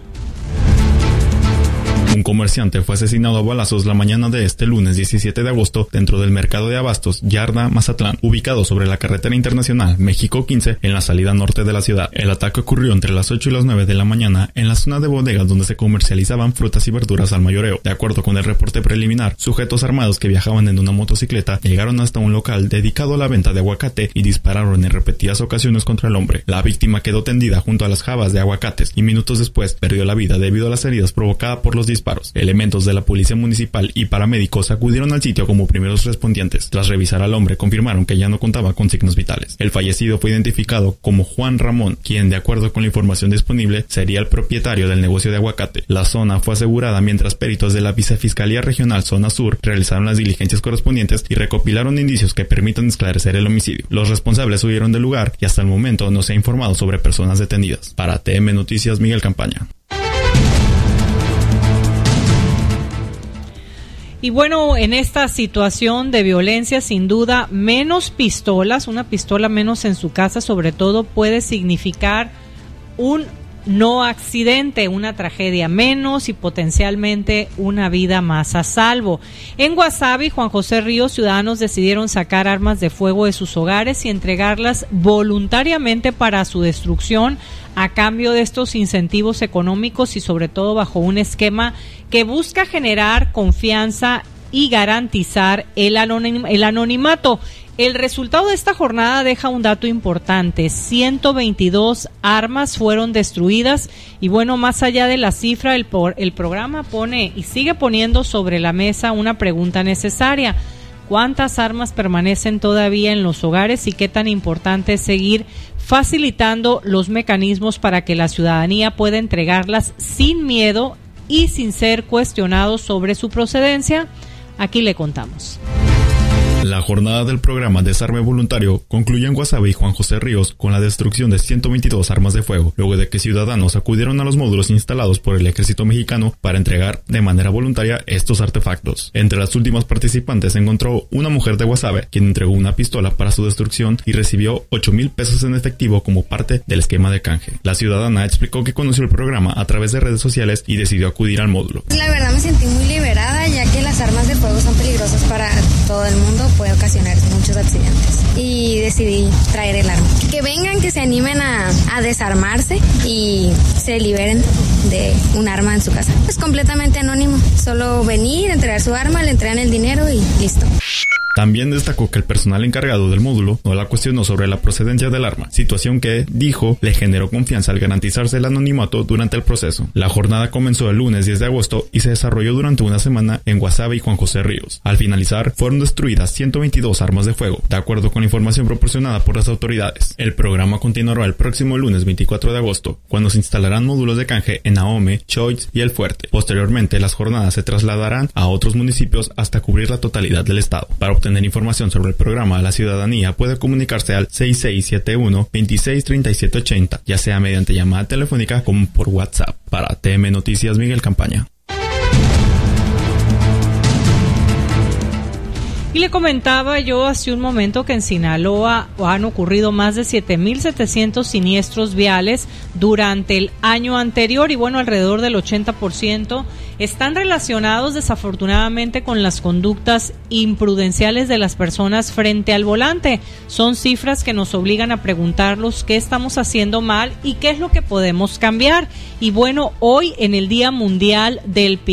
Un comerciante fue asesinado a balazos la mañana de este lunes 17 de agosto dentro del mercado de abastos Yarda Mazatlán, ubicado sobre la carretera internacional México 15 en la salida norte de la ciudad. El ataque ocurrió entre las 8 y las 9 de la mañana en la zona de bodegas donde se comercializaban frutas y verduras al mayoreo. De acuerdo con el reporte preliminar, sujetos armados que viajaban en una motocicleta llegaron hasta un local dedicado a la venta de aguacate y dispararon en repetidas ocasiones contra el hombre. La víctima quedó tendida junto a las jabas de aguacates y minutos después perdió la vida debido a las heridas provocadas por los disparos. Elementos de la policía municipal y paramédicos acudieron al sitio como primeros respondientes. Tras revisar al hombre, confirmaron que ya no contaba con signos vitales. El fallecido fue identificado como Juan Ramón, quien, de acuerdo con la información disponible, sería el propietario del negocio de aguacate. La zona fue asegurada mientras peritos de la Vicefiscalía Regional Zona Sur realizaron las diligencias correspondientes y recopilaron indicios que permitan esclarecer el homicidio. Los responsables huyeron del lugar y hasta el momento no se ha informado sobre personas detenidas. Para TM Noticias, Miguel Campaña. Y bueno, en esta situación de violencia, sin duda, menos pistolas, una pistola menos en su casa, sobre todo, puede significar un no accidente, una tragedia menos y potencialmente una vida más a salvo. En Guasave y Juan José Ríos, ciudadanos decidieron sacar armas de fuego de sus hogares y entregarlas voluntariamente para su destrucción a cambio de estos incentivos económicos y sobre todo bajo un esquema que busca generar confianza y garantizar el anonimato. El resultado de esta jornada deja un dato importante: 122 armas fueron destruidas y bueno, más allá de la cifra, el programa pone y sigue poniendo sobre la mesa una pregunta necesaria: ¿cuántas armas permanecen todavía en los hogares y qué tan importante es seguir facilitando los mecanismos para que la ciudadanía pueda entregarlas sin miedo y sin ser cuestionados sobre su procedencia? Aquí le contamos. La jornada del programa Desarme Voluntario concluyó en Guasave y Juan José Ríos con la destrucción de 122 armas de fuego, luego de que ciudadanos acudieron a los módulos instalados por el Ejército Mexicano para entregar de manera voluntaria estos artefactos. Entre las últimas participantes se encontró una mujer de Guasave, quien entregó una pistola para su destrucción y recibió 8,000 pesos en efectivo como parte del esquema de canje. La ciudadana explicó que conoció el programa a través de redes sociales y decidió acudir al módulo. La verdad me sentí muy liberada, ya que las armas de fuego son peligrosas para todo el mundo, puede ocasionar muchos accidentes, y decidí traer el arma. Que vengan, que se animen a desarmarse y se liberen de un arma en su casa. Es completamente anónimo, solo venir, entregar su arma, le entregan el dinero y listo. También destacó que el personal encargado del módulo no la cuestionó sobre la procedencia del arma, situación que, dijo, le generó confianza al garantizarse el anonimato durante el proceso. La jornada comenzó el lunes 10 de agosto y se desarrolló durante una semana en Guasave y Juan José Ríos. Al finalizar, fueron destruidas 122 armas de fuego, de acuerdo con la información proporcionada por las autoridades. El programa continuará el próximo lunes 24 de agosto, cuando se instalarán módulos de canje en Ahome, Choix y El Fuerte. Posteriormente, las jornadas se trasladarán a otros municipios hasta cubrir la totalidad del estado. Para obtener información sobre el programa, la ciudadanía puede comunicarse al 6671-263780, ya sea mediante llamada telefónica como por WhatsApp. Para TM Noticias, Miguel Campaña. Y le comentaba yo hace un momento que en Sinaloa han ocurrido más de 7,700 siniestros viales durante el año anterior y bueno, alrededor del 80% están relacionados desafortunadamente con las conductas imprudenciales de las personas frente al volante. Son cifras que nos obligan a preguntarnos qué estamos haciendo mal y qué es lo que podemos cambiar. Y bueno, hoy en el Día Mundial del